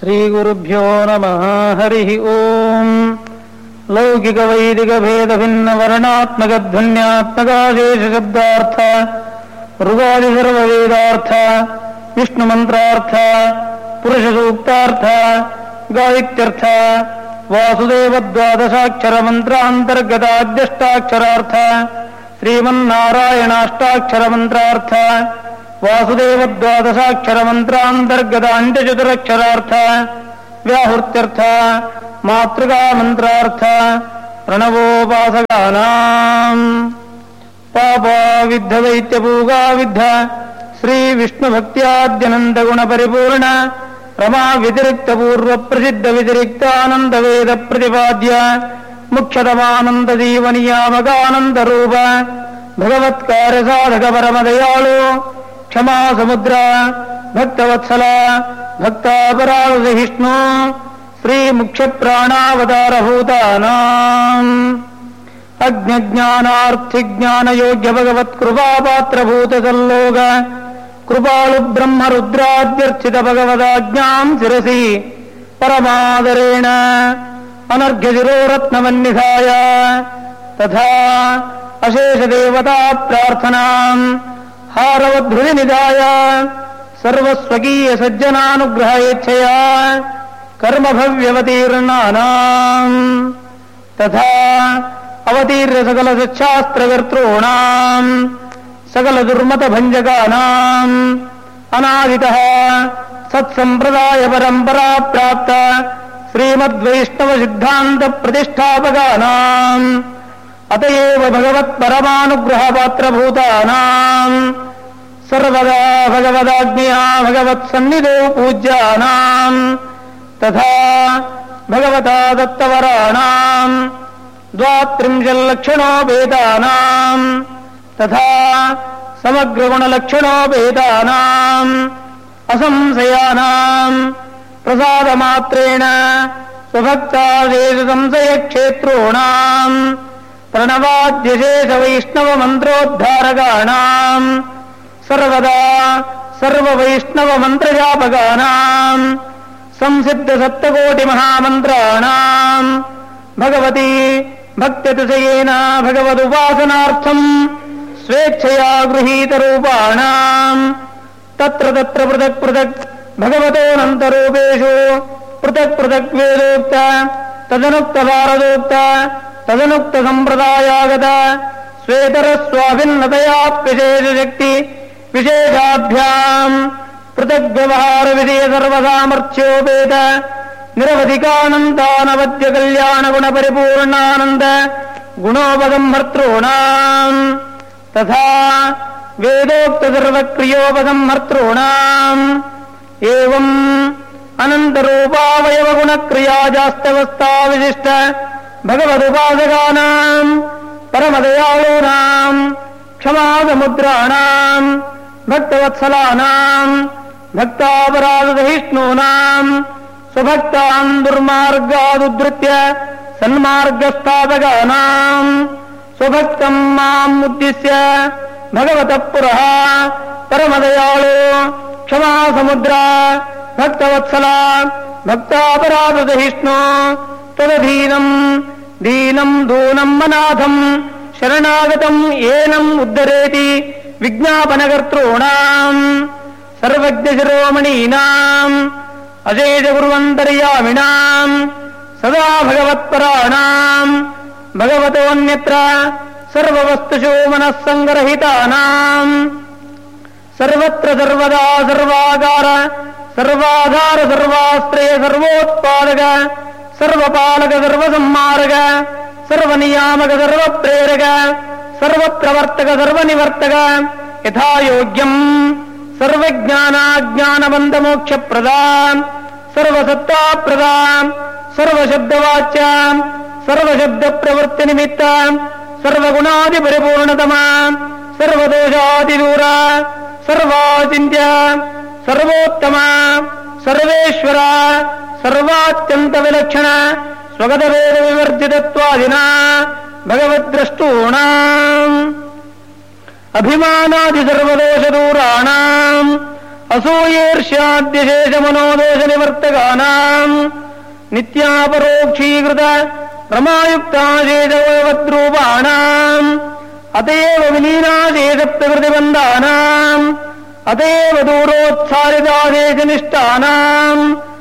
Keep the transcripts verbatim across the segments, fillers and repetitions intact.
ಶ್ರೀಗುರುಭ್ಯೋ ನಮಃ. ಹರಿ ಓಂ. ಲೌಕಿಕ ವೈದಿಕ ಭೇದ ಭಿನ್ನ ವರ್ಣಾತ್ಮಕ ಧ್ವನ್ಯಾತ್ಮಕಾಶೇಷ ಶಬ್ದಾರ್ಥ ಋಗಾದಿ ಸರ್ವ ವೇದಾರ್ಥ ವಿಷ್ಣು ಮಂತ್ರಾರ್ಥ ಪುರುಷ ಸೂಕ್ತಾರ್ಥ ಗಾಯಿತ್ಯರ್ಥ ವಾಸುದೇವ ದ್ವಾದಶಾಕ್ಷರ ಮಂತ್ರಾಂತರ್ಗತ ಅಧ್ಯಷ್ಟಾಕ್ಷರಾರ್ಥ ಶ್ರೀಮನ್ನಾರಾಯಣಾಷ್ಟಾಕ್ಷರ ಮಂತ್ರಾರ್ಥ ವಾಸುದೇವ ದ್ವಾದಶಾಕ್ಷರ ಮಂತ್ರಾಂತರ್ಗತ ಅಂತ್ಯಚತುರಕ್ಷರಾರ್ಥ ವ್ಯಾಹೃತ್ಯರ್ಥ ಮಾತೃಕಾ ಮಂತ್ರಾರ್ಥ ಪ್ರಣವೋಪಾಸಕಾನಾಂ ಪಾಪ ವಿದ್ಧ ದೈತ್ಯ ಪೂಗಾ ವಿದ್ಧ ಶ್ರೀ ವಿಷ್ಣು ಭಕ್ತ್ಯಾದ್ಯನಂತ ಗುಣ ಪರಿಪೂರ್ಣ ರಮಾ ವ್ಯತಿರಿಕ್ತ ಪೂರ್ವ ಪ್ರಸಿದ್ಧ ವ್ಯತಿರಿಕ್ತ ಆನಂದ ವೇದ ಪ್ರತಿಪಾದ್ಯ ಮುಖ್ಯತಮಾನಂದ ಜೀವ ನಿಯಾಮಕಾನಂದ ರೂಪ ಭಗವತ್ಕಾರ್ಯ ಸಾಧಕ ಪರಮದಯಾಳು ಕ್ಷಮಾ ಸಮುದ್ರ ಭಕ್ತವತ್ಸಲ ಭಕ್ತಾಪರಾಧ ವಿಷ್ಣು ಶ್ರೀ ಮುಖ್ಯ ಪ್ರಾಣಾವತಾರ ಭೂತಾನಾಂ ಅಜ್ಞಾನಾರ್ಥಿಜ್ಞಾನ ಯೋಗ್ಯ ಭಗವತ್ ಕೃಪಾಪಾತ್ರಭೂತ ಸಲ್ಲೋಕ ಕೃಪಾಳು ಬ್ರಹ್ಮ ರುದ್ರಾದ್ಯರ್ಚಿತ ಭಗವದಾಜ್ಞಾಂ ಶಿರಸಿ ಪರಮಾದರೇಣ ಅನರ್ಘ್ಯ ಶಿರೋರತ್ನವನ್ನಿಧಾಯ ತಥಾ ಅಶೇಷ ದೇವತಾ ಪ್ರಾರ್ಥನಾಂ ಹಾರವಧೃತಿ ನಿಧಾಯ ಸರ್ವಸ್ವಕೀಯ ಸಜ್ಜನಾನುಗ್ರಹ ಯೇಚ್ಛಯ ಕರ್ಮಭವ್ಯವತೀರ್ಣಾನಾಂ ತಥಾ ಅವತೀರ್ಯ ಸಕಲ ಸಚ್ಛಾಸ್ತ್ರಕರ್ತॄಣಾಂ ಸಕಲ ದುರ್ಮತ ಭಂಜಕಾನಾಂ ಅನಾದಿತಃ ಸತ್ಸಂಪ್ರದಾಯ ಪರಂಪರಾ ಪ್ರಾಪ್ತ ಶ್ರೀಮದ್ವೈಷ್ಣವ ಸಿದ್ಧಾಂತ ಪ್ರತಿಷ್ಠಾಪಕಾನಾಂ ಅತಯೇವ ಭಗವತ್ ಪರಮಾನುಗ್ರಹ ಪಾತ್ರಭೂತಾನಾಂ ಸರ್ವದಾ ಭಗವದಾಜ್ಞೆಯ ಭಗವತ್ ಸನ್ನಿಧೌ ಪೂಜ್ಯಾನಾಂ ತಥಾ ಭಗವತಾ ದತ್ತವರಾಣಾಂ ದ್ವಾತ್ರಿಂಶಲ್ಲಕ್ಷಣೋ ಭೇದಾನಾಂ ತಥಾ ಸಮಗ್ರಗುಣಲಕ್ಷಣೋ ಭೇದಾನಾಂ ಅಸಂಶಯಾನಾಂ ಪ್ರಸಾದಮಾತ್ರೇಣ ಸ್ವಭಕ್ತಾದೇಶ ಸಂಶಯ ಕ್ಷೇತ್ರೋಣಾಂ ಪ್ರಣವಾದ್ಯಶೇಷ ವೈಷ್ಣವ ಮಂತ್ರೋದ್ಧಾರಕಾಣಾಂ ಸರ್ವದಾ ಸರ್ವ ವೈಷ್ಣವ ಮಂತ್ರಜಾಪಕಾನಾಂ ಸಂಸಿದ್ಧ ಸಪ್ತಕೋಟಿ ಮಹಾಮಂತ್ರಾಣಾಂ ಭಗವತಿ ಭಕ್ತ್ಯತಿಶಯೇನ ಭಗವದುಪಾಸನಾರ್ಥಂ ಸ್ವೇಚ್ಛಯಾ ಗೃಹೀತ ರೂಪಾಣಾಂ ತತ್ರ ತತ್ರ ಪೃಥಕ್ ಪೃಥಕ್ ಭಗವತೋನಂತರೂಪೇಷು ಪೃಥಕ್ ಪೃಥಕ್ ವೇದೋಕ್ತ ತದನುಕ್ತ ಭಾರದೋಕ್ತ ತದನುಕ್ತ ಸಂಪ್ರದಾಯಾಗತ ಸ್ವೇತರ ಸ್ವಾಭಿನ್ನತಯಾಪ್ಯಶೇಷ ಶಕ್ತಿ ವಿಶೇಷಾಭ್ಯಾಂ ಪೃಥಕ್ ವ್ಯವಹಾರ ವಿಧೇಯ ಸರ್ವಸಾಮರ್ಥ್ಯೋಪೇತ ನಿರವಧಿಕಾನಂದಾನವದ್ಯ ಕಲ್ಯಾಣ ಗುಣ ಪರಿಪೂರ್ಣಾನಂದ ಗುಣೋಪಸಂಹರ್ತॄಣಾಂ ತಥಾ ವೇದೋಕ್ತ ಸರ್ವಕ್ರಿಯೋಪಸಂಹರ್ತॄಣಾಂ ಏವಂ ಅನಂತರೂಪಾವಯವ ಗುಣಕ್ರಿಯಾಜಾಸ್ತವಸ್ಥಾ ವಿಶಿಷ್ಟ ಭಗವದುಪಾಸಕಾನಾಂ ಪರಮದಯಾಳೂನಾಂ ಕ್ಷಮಾ ಸಮುದ್ರಾಣಾಂ ಭಕ್ತವತ್ಸಲಾನಾಂ ಭಕ್ತಾಪರಾಧಸಹಿಷ್ಣೂನಾಂ ಸ್ವಭಕ್ತಾನ್ ದುರ್ಮಾರ್ಗಾದುದ್ಧೃತ್ಯ ಸನ್ಮಾರ್ಗಸ್ಥಾಪಕಾನಾಂ ಸ್ವಭಕ್ತಂ ಮಾಂ ಉದ್ದಿಶ್ಯ ಭಗವತಃ ಪುರಃ ಪರಮದಯಾಳು ಕ್ಷಮಾ ಸಮುದ್ರ ಭಕ್ತವತ್ಸಲ ಭಕ್ತಾಪರಾಧಸಹಿಷ್ಣು ತದಧೀನಂ ದೀನಂ ದೂನಂ ಅನಾಥಂ ಶರಣಾಗತಂ ಏನಂ ಉದ್ಧರೇತಿ ವಿಜ್ಞಾಪನಕರ್ತॄಣಾಂ ಸರ್ವಜ್ಞ ಶಿರೋಮಣೀನಾಂ ಅಶೇಷ ಗುರುವಂತರ್ಯಾಮಿಣಾಂ ಸದಾ ಭಗವತ್ಪರಾಣಾಂ ಭಗವತೋನ್ಯತ್ರ ಸರ್ವವಸ್ತುಷು ಮನಸ್ಸಂಗರಹಿತಾನಾಂ ಸರ್ವತ್ರ ಸರ್ವದಾ ಸರ್ವಾಗಾರ ಸರ್ವಾಧಾರ ಸರ್ವಾಶ್ರಯ ಸರ್ವೋತ್ಪಾದಕ ಸರ್ವಪಾಲಕ ಸರ್ವಸಂಹಾರಕ ಸರ್ವನಿಯಾಮಕ ಸರ್ವಪ್ರೇರಕ ಸರ್ವಪ್ರವರ್ತಕ ಸರ್ವನಿವರ್ತಕ ಯಥಾಯೋಗ್ಯಂ ಸರ್ವಜ್ಞಾನಾಜ್ಞಾನಬಂಧಮೋಕ್ಷಪ್ರದಾಂ ಸರ್ವಸತ್ತಾಪ್ರದಾಂ ಸರ್ವಶಬ್ದವಾಚ್ಯಾಂ ಸರ್ವಶಬ್ದಪ್ರವೃತ್ತಿನಿಮಿತ್ತಾಂ ಸರ್ವಗುಣಾದಿಪರಿಪೂರ್ಣತಮಾಂ ಸರ್ವದೋಷಾದಿದೂರ ಸರ್ವಾಚಿಂತ್ಯ ಸರ್ವೋತ್ತಮ ಸರ್ವೇಶ್ವರ ಸರ್ವಾತ್ಯಂತ ವಿಲಕ್ಷಣ ಸ್ವಗತ ವೇದ ವಿವರ್ಜಿತತ್ವಾದಿನ ಭಗವದ್ದ್ರಷ್ಟೂಣಾಂ ಅಭಿಮಾನಾದಿ ಸರ್ವದೋಷ ದೂರಾಣಾಂ ಅಸೂಯೇರ್ಷ್ಯಾದ್ಯಶೇಷ ಮನೋದೋಷ ನಿವರ್ತಕಾನಾಂ ನಿತ್ಯಾಪರೋಕ್ಷೀಕೃತ ರಮಾಯುಕ್ತಾಶೇಷವದ್ರೂಪಾಣಾಂ ಅತಯೇವ ವಿಲೀನಾಶೇಷ ಪ್ರಕೃತಿಬಂಧಾನಾಂ ಅತಯೇವ ದೂರೋತ್ಸಾರಿತಾಶೇಷನಿಷ್ಠಾನಾಂ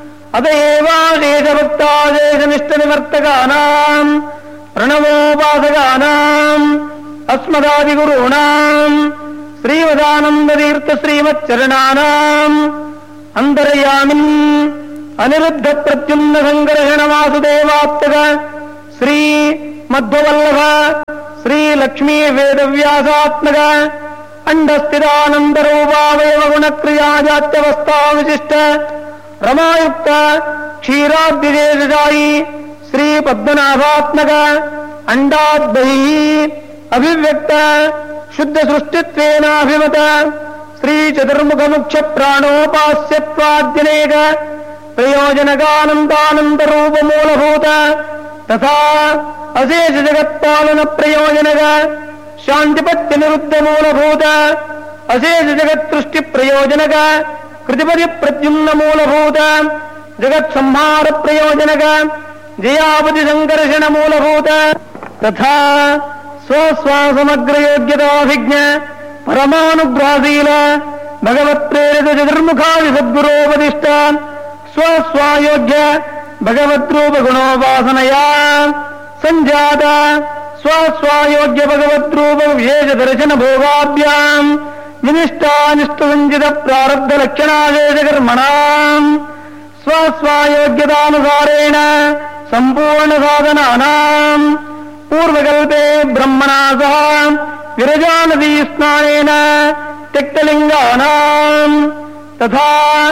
ಅತಯೇವಾಶೇಷಭಕ್ತಾಶೇಷನಿಷ್ಠನಿವರ್ತಕಾನಾಂ ಪ್ರಣವೋಪಾಸಕಾನಾಂ ಅಸ್ಮದಾದಿಗುರುಣಾಂ ಶ್ರೀಮದಾನಂದತೀರ್ಥ ಶ್ರೀಮಚ್ಚರಣಾನಾಂ ಅಂತರ್ಯಾಮಿನ್ ಅನಿರುದ್ಧ ಪ್ರತ್ಯುಮ್ನ ಸಂಕರ್ಷಣ ವಾಸುದೇವಾತ್ಮಕ ಶ್ರೀ ಮಧ್ವವಲ್ಲಭ ಶ್ರೀ ಲಕ್ಷ್ಮೀ ವೇದವ್ಯಾಸಾತ್ಮಕ ಅಂಡಸ್ಥಿತಾನಂದರೂಪಾವಯವ ಗುಣಕ್ರಿಯಾಜಾತ್ಯವಸ್ಥಾ ವಿಶಿಷ್ಟ ರಮಾಯುಕ್ತ ಕ್ಷೀರಾದ್ವಿಜೇಶಾಯಿ ಶ್ರೀ ಪದ್ಮನಾಭಾತ್ಮಕ ಅಂಡಾದ್ಬಹಿ ಅಭಿವ್ಯಕ್ತ ಶುದ್ಧ ಸೃಷ್ಟಿತ್ವೇನಾಭಿಮತ ಶ್ರೀ ಚತುರ್ಮುಖ ಮುಖ್ಯ ಪ್ರಾಣೋಪಾಸ್ಯತ್ವಾದ್ಯನೇಕ ಪ್ರಯೋಜನಕಾನಂದಾನಂದ ರೂಪ ಮೂಲಭೂತ ತಥಾ ಅಶೇಷ ಜಗತ್ಪಾಲನ ಪ್ರಯೋಜನಕ ಶಾಂತಿಪತ್ಯ ನಿರುದ್ಧ ಮೂಲಭೂತ ಅಶೇಷ ಜಗತ್ಸೃಷ್ಟಿ ಪ್ರಯೋಜನಕ ಕೃತಿಪದಿ ಪ್ರದ್ಯುಮ್ನ ಮೂಲಭೂತ ಜಗತ್ ಸಂಹಾರ ಪ್ರಯೋಜನಕ ಜಯಾವಧಿ ಸಂಕರ್ಷಣ ಮೂಲಭೂತ ತಥಾ ಸ್ವಸ್ವಾಸಮಗ್ರ ಯೋಗ್ಯತಾಭಿಜ್ಞ ಪರಮಾನುಗ್ರಹಶೀಲ ಭಗವತ್ಪ್ರೇರಿತ ಚತುರ್ಮುಖಾದಿ ಸದ್ಗುರೋಪದಿಷ್ಟ ಸ್ವಸ್ವಾಯೋಗ್ಯ ಭಗವದ್ರೂಪ ಗುಣೋಪಾಸನಯ ಸಂಜಾತ ಸ್ವಸ್ವಾಯೋಗ್ಯ ಭಗವದ್ರೂಪ ವಿಶೇಷ ದರ್ಶನ ಭೋಗಾಭ್ಯಾಂ ನಿನಿಷ್ಠಾನಿಷ್ಠ ಸಂಚಿತ ಪ್ರಾರಬ್ಧ ಲಕ್ಷಣಾಶೇಷ ಕರ್ಮಣಾಂ ಸ್ವಸ್ವಾಯೋಗ್ಯತಾನುಸಾರೇಣ ಸಂಪೂರ್ಣ ಸಾಧನಾನಾಂ ಪೂರ್ವಕಲ್ಪೆ ಬ್ರಹ್ಮಣಾ ಸಹ ವಿರಜಾ ನದೀ ಸ್ನಾನೇನ ತ್ಯಕ್ತಲಿಂಗಾನಾಂ ತಥಾ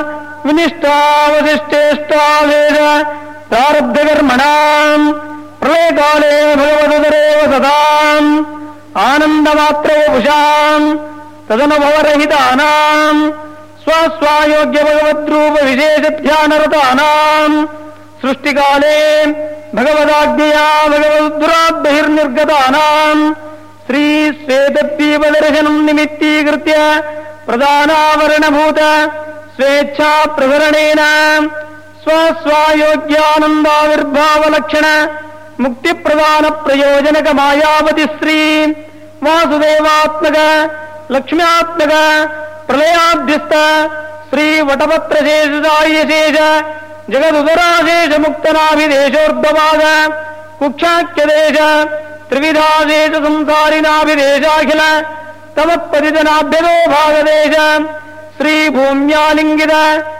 ವಿನಿಷ್ಠಾವಶಿಷ್ಟೇಷ್ಟಾವೇದ ಪ್ರಾರಬ್ಧಕರ್ಮಣಾಂ ಪ್ರಳಯಕಾಲೇ ಭಗವದರೇವ ಸದಾಂ ಆನಂದಮಾತ್ರವಪುಷಾಂ ತದನುಭವರಹಿತಾನಾಂ ಸ್ವಸ್ವಾಯೋಗ್ಯ ಭಗವದ್ರೂಪ ವಿಶೇಷ ಧ್ಯಾನರತಾನಾಂ ಸೃಷ್ಟಿಕಾಲೇ ಭಗವದಾಜ್ಞೆಯ ಭಗವದ್ದುರಾದ್ಬಹಿರ್ನಿರ್ಗತಾನಾಂ ಶ್ರೀ ಶ್ವೇತದ್ವೀಪದರ್ಶನಂ ನಿಮಿತ್ತೀಕೃತ್ಯ ಪ್ರಧಾನಾವರಣಭೂತ ಸ್ವೇಚ್ಛಾ ಪ್ರಸರಣೇನ ಸ್ವಸ್ವಾಯೋಗ್ಯಾನಂದಾವಿರ್ಭಾವಲಕ್ಷಣ ಮುಕ್ತಿ ಪ್ರದಾನ ಪ್ರಯೋಜನಕ ಮಾಯಾವತಿ ಶ್ರೀ ವಾಸುದೇವಾತ್ಮಕ ಲಕ್ಷ್ಮ್ಯಾತ್ಮಕ ಪ್ರಳಯಾಧ್ಯಸ್ಥ ಶ್ರೀ ವಟಪತ್ರಶೇಷಾಯಶೇಷ ಜಗದುದರಾಶೇಷ ಮುಕ್ತನಾಭಿದೇಶೋರ್ಧವಾದ ಕುಕ್ಷಾಖ್ಯದೇಶ ತ್ರಿವಿಧಾದೇಶ ಸಂಸಾರಿನಾಭಿದೇಶಾಖಿಲ ತಮತ್ಪದಿತನಾಭ್ಯದೋ ಭಾಗದೇಶ ಶ್ರೀ ಭೂಮ್ಯಾಲಿಂಗಿತ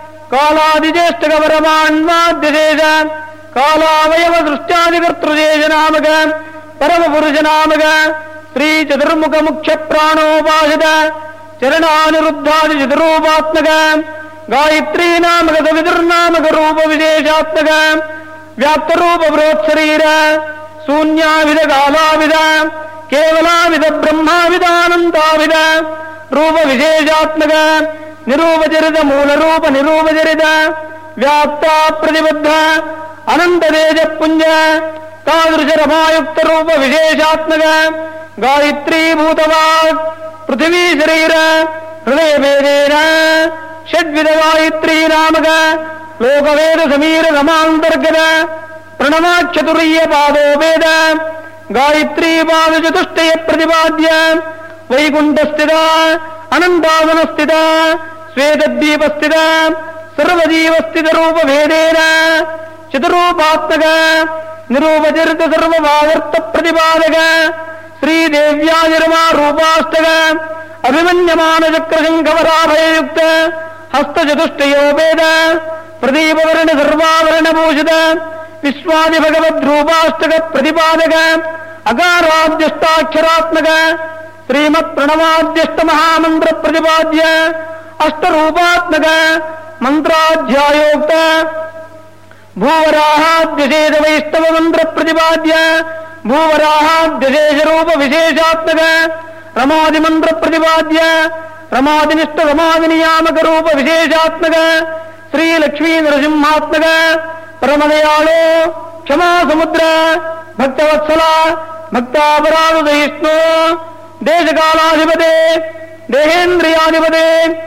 ಕಾಲಾದಿಜ್ಯೇಷ್ಠಗವರಮಾನ್ವಾದ್ಯಶೇಷ ಕಾಲಾವಯವ ದೃಷ್ಟ್ಯಾದಿಕರ್ತೃಶೇಷ ನಾಮಕ ಪರಮಪುರುಷ ನಾಮಕ ಶ್ರೀ ಚತುರ್ಮುಖ ಮುಖ್ಯ ಪ್ರಾಣೋಪಾಸಿತ ಚರಣಾನಿರುದ್ಧಾದಿ ಚತುರೂಪಾತ್ಮಕ ಗಾಯತ್ರೀ ನಾಮಕ ಸವಿದುರ್ನಾಮಕ ರೂಪ ವಿಶೇಷಾತ್ಮಕ ವ್ಯಾಪ್ತರೂಪ ಬೃಹತ್ಶರೀರ ಶೂನ್ಯಾವಿಧ ಕಾಲಾವಿಧ ಕೇವಲಾವಿಧ ಬ್ರಹ್ಮಾವಿಧಾನಂದಾವಿಧ ರೂಪ ವಿಶೇಷಾತ್ಮಕ ನಿರೂಪಚರಿತ ಮೂಲರೂಪ ನಿರೂಪಚರಿತ ವ್ಯಾಪ್ತ ಪ್ರತಿಬದ್ಧ ಅನಂತ ತೇಜ ಪುಂಜ ತಾದೃಶ ರಮಾಯುಕ್ತ ರೂಪ ವಿಶೇಷಾತ್ಮಕ ಗಾಯತ್ರೀ ಭೂತವಾಗ್ ಪೃಥಿವೀ ಶರೀರ ಹೃದಯ ಭೇದೇನ ಷಡ್ವಿಧ ಗಾಯತ್ರೀ ನಾಮಕ ಲೋಕವೇದ ಸಮೀರ ರಮಾಂತರ್ಗತ ಪ್ರಣವಾಕ್ಷತುರೀಯ ಪಾದೋ ವೇದ ಗಾಯತ್ರೀ ಪಾದ ಚತುಷ್ಟಯ ಪ್ರತಿಪಾದ್ಯ ವೈಕುಂಠಸ್ಥಿತ ಅನಂತಾವನಸ್ಥಿತ ಶ್ವೇತದ್ವೀಪಸ್ಥಿತ ಸರ್ವಜೀವಸ್ಥಿತ ರೂಪ ಭೇದೇನ ಚತುರೂಪಾತ್ಮಕ ನಿರೂಪಚರಿತ ಸರ್ವಭಾವರ್ಥ ಪ್ರತಿಪಾದಕ ಶ್ರೀದೇವ್ಯಾದಿರಮಾ ರೂಪಾಷ್ಟಕ ಅಭಿಮನ್ಯಮಾನ ಚಕ್ರಶಂಖವರಾಭಯಯುಕ್ತ ಹಸ್ತಚತುಷ್ಟಯೋ ವೇದ ಪ್ರದೀಪವರ್ಣ ಸರ್ವಾವರಣಭೂಷಿತ ವಿಶ್ವಾದಿ ಭಗವದ್ರೂಪಾಷ್ಟಕ ಪ್ರತಿಪಾದಕ ಅಕಾರಾದ್ಯಷ್ಟಾಕ್ಷರಾತ್ಮಕ ಶ್ರೀಮತ್ ಪ್ರಣವಾದ್ಯಷ್ಟ ಮಹಾಮಂತ್ರ ಪ್ರತಿಪಾದ್ಯ ಅಷ್ಟರೂಪಾತ್ಮಕ ಮಂತ್ರಾಧ್ಯಾಯೋಕ್ತ ಭೂವರಾಹಾದ್ಯಶೇಷ ವೈಷ್ಣವ ಮಂತ್ರ ಪ್ರತಿಪಾದ್ಯ ಭೂವರಾಹಾದ್ಯಶೇಷ ರೂಪ ವಿಶೇಷಾತ್ಮಕ ರಮಾದಿ ಮಂತ್ರ ಪ್ರತಿಪಾದ್ಯ ರಮಾದಿನಿಷ್ಠ ರಮಾದಿ ನಿಯಾಮಕ ರೂಪ ವಿಶೇಷಾತ್ಮಕ ಶ್ರೀ ಲಕ್ಷ್ಮೀ ನರಸಿಂಹಾತ್ಮಕ ಪರಮದಯಾಳು ಕ್ಷಮಾ ಸಮುದ್ರ ಭಕ್ತವತ್ಸಲ ಭಕ್ತಾಪರಾಧ ಸಹಿಷ್ಣು ದೇಶಕಾಲಾಧಿಪತೆ ದೇಹೇಂದ್ರಿಯಾಧಿಪತೆ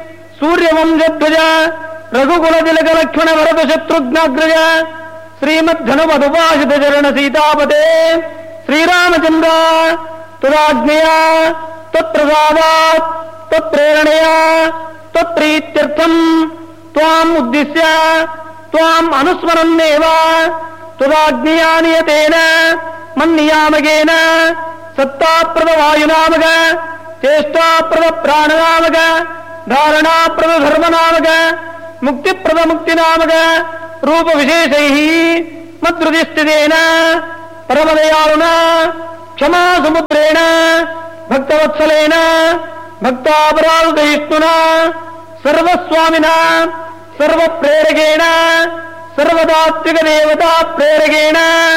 ಸೂರ್ಯವಂಶಧ್ವಜ ರಘುಕುಲ ತಿಲಕ ಲಕ್ಷ್ಮಣ ಭರತ ಶತ್ರುಘ್ನಾಗ್ರಜ ಶ್ರೀಮದ್ಧನುಮಧುಪಾಶಿತ ಚರಣ ಸೀತಾಪತೆ ಶ್ರೀರಾಮಚಂದ್ರ ತುದಾಜ್ಞೆಯ ತತ್ಪ್ರಸಾದಾತ್ ತತ್ಪ್ರೇರಣೆಯ ತತ್ಪ್ರೀತ್ಯರ್ಥಂ ತ್ವಾಂ ಉದ್ದಿಶ್ಯ ತ್ವಾಂ ಅನುಸ್ಮರನ್ನೇವ ತುದಾಜ್ಞೆಯ ನಿಯತೇನ ಮನ್ನಿಯಾಮಕೇನ ಸತ್ತಾಪ್ರದ ವಾಯುನಾಮಕ ಚೇಷ್ಟಾಪ್ರದ ಪ್ರಾಣನಾಮಕ ಧಾರಣಾಪ್ರದ ಧರ್ಮನಾಮಕ ಮುಕ್ತಿಪ್ರದ ಮುಕ್ತಿನಾಮಕ ರೂಪ ವಿಶೇಷೈ ಮದ್ರುದಿಷ್ಠಿತೇನ ಪರಮದಯಾಳುನ ಕ್ಷಮಾ ಸಮುದ್ರೇಣ ಭಕ್ತವತ್ಸಲೇನ ಭಕ್ತಾಪರಾಧಯಿಷ್ಣುನ ಸರ್ವಸ್ವಾಮಿನ ಸರ್ವಪ್ರೇರಕೇಣ ಸರ್ವದಾತ್ವಿಕ ದೇವತಾ ಪ್ರೇರಕೇಣ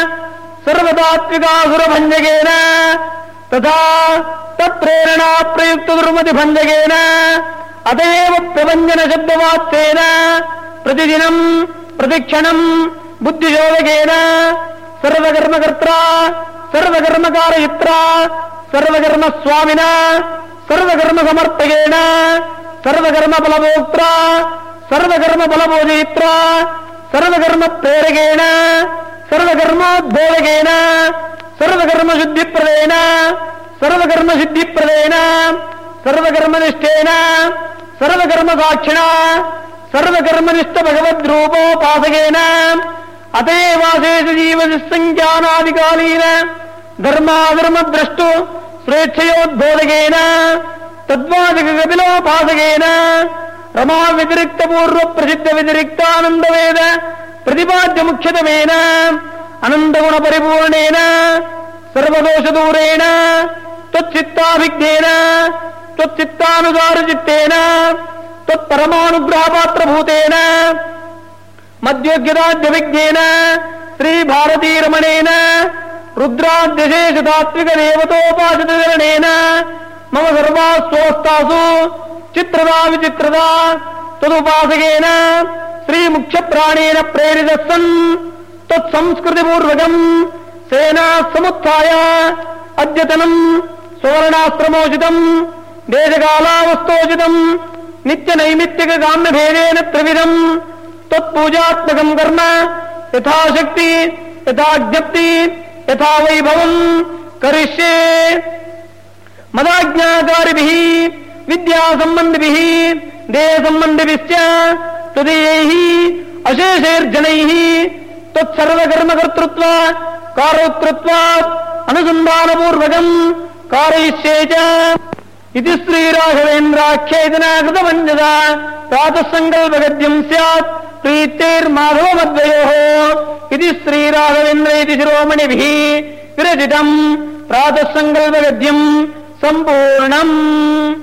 ಸರ್ವದಾತ್ವಿಕಾಸುರಭಂಜಕೇನ ತಥಾ ತತ್ಪ್ರೇರಣಾ ಪ್ರಯುಕ್ತ ದುರ್ಮತಿ ಭಂಜಕೇನ ಅತಯೇವ ಪ್ರಭಂಜನ ಶಬ್ದವಾಚ್ಯೇನ ಪ್ರತಿದಿನಂ ಪ್ರತಿಕ್ಷಣಂ ಬುದ್ಧಿಶೋಧಕೇನ ಸರ್ವಕರ್ಮಕರ್ತ್ರ ಸರ್ವಕರ್ಮಕಾರಯಿತ್ರ ಸರ್ವಕರ್ಮ ಸ್ವಾಮಿನ ಸರ್ವಕರ್ಮ ಸಮರ್ಥಕೇನ ಸರ್ವಕರ್ಮ ಫಲಭೋಕ್ತ್ರ ಸರ್ವಕರ್ಮ ಫಲಬೋಧಯಿತ್ರ ಸರ್ವಕರ್ಮ ಪ್ರೇರಕೇಣ ಸರ್ವಕರ್ಮೋದ್ಬೋಧಕೇನ ಸರ್ವಕರ್ಮ ಶುದ್ಧಿಪ್ರದೇನ ಸರ್ವಕರ್ಮ ಸಿದ್ಧಿಪ್ರದೇನ ಸರ್ವಕರ್ಮನಿಷ್ಠೇನ ಸರ್ವಕರ್ಮ ಸಾಕ್ಷಿಣ ಸರ್ವಕರ್ಮನಿಷ್ಠ ಭಗವದ್ರೂಪೋಪಾಸಕೇನ ಅತೇವಾಶೇಷ ಜೀವಸಂಖ್ಯಾನಾದಿಕಾಲೀನ ಧರ್ಮಾಧರ್ಮದ್ರಷ್ಟು ಸ್ವೇಚ್ಛಯೋದ್ಬೋಧಕೇನ ತದ್ವಾದಿಕ ಕಪಿಲೋಪಾಸಕೇನ ರಮಾ ವ್ಯತಿರಿಕ್ತ ಪೂರ್ವ ಪ್ರಸಿದ್ಧ ವ್ಯತಿರಿಕ್ತಾನಂದ ವೇದ ಪ್ರತಿಪಾದ್ಯ ಮುಖ್ಯತಮೇನ ಅನಂತಗುಣ ಪರಿಪೂರ್ಣೇನ ಸರ್ವದೋಷ ದೂರೇಣ ತ್ವಚ್ಚಿತ್ತಾಭಿಜ್ಞೇನ ತ್ವಚ್ಚಿತ್ತಾನುಸಾರ ಚಿತ್ತೇನ ತ್ವತ್ಪರಮಾನುಗ್ರಹ ಪಾತ್ರಭೂತೇನ ಮಧ್ಯೋಗ್ಯದಾದ್ಯವಿಜ್ಞೇನ ಶ್ರೀ ಭಾರತೀರಮಣೇನ ರುದ್ರಾದ್ಯಶೇಷ ತಾತ್ವಿಕ ದೇವತೋಪಾಸಿತರಣೇನ ಮಮ ಸರ್ವಾಸ್ವಸ್ಥಾಸು ಚಿತ್ರದ ವಿಚಿತ್ರದ ತದುಪಾಸಕೇನ ಶ್ರೀ ಮುಖ್ಯ ಪ್ರಾಣೇನ ಪ್ರೇರಿತ ಸನ್ ತತ್ಸಂಸ್ಕೃತಿಪೂರ್ವಕಂ ಸೇನಾ ಸಮುತ್ಥಾಯ ಅದ್ಯತನಂ ಸುವರ್ಣಾಶ್ರಮೋಚಿತಂ ದೇಶಕಾಲಾವಸ್ಥೋಚಿತಂ ನಿತ್ಯ ನೈಮಿತ್ತಿಕ ಕಾಮ್ಯ ಭೇದೇನ ತ್ರಿವಿಧಂ ತತ್ಪೂಜಾತ್ಮಕಂ ಕರ್ಮ ಯಥಾಶಕ್ತಿ ಯಥಾಜ್ಞಪ್ತಿ ಯಥಾ ವೈಭವಂ ಕರಿಷ್ಯೆ ಮದಾಜ್ಞಾಕಾರಿಭಿಃ ವಿದ್ಯಾ ಸಂಬಂಧಿಭಿಃ ದೇಹ ಸಂಬಂಧಿಭಿಶ್ಚ ತದೀಯೈಃ ಅಶೇಷೈರ್ಜನೈಃ ತತ್ಸರ್ವಕರ್ಮಕರ್ತೃತ್ವ ಕಾರೋಕ್ತೃತ್ವಾತ್ ಅನುಸಂಧಾನಪೂರ್ವಕಂ ಕಾರಯಿಷ್ಯೇ ಚ ಇತಿ ಶ್ರೀರಾಘವೇಂದ್ರಾಖ್ಯೇತನ ಕೃತಮಂಜಸ ಪ್ರಾತಃ ಸಂಕಲ್ಪಗದ್ಯಂ ಸ್ಯಾತ್ ಪ್ರೀತೈರ್ಮಾಧವಮದ್ವಯೋಃ ಇತಿ ಶ್ರೀರಾಘವೇಂದ್ರ ಇತಿ ಶಿರೋಮಣಿಭಿಃ ವಿರಚಿತಂ ಪ್ರಾತಃ ಸಂಕಲ್ಪಗದ್ಯಂ ಸಂಪೂರ್ಣಂ.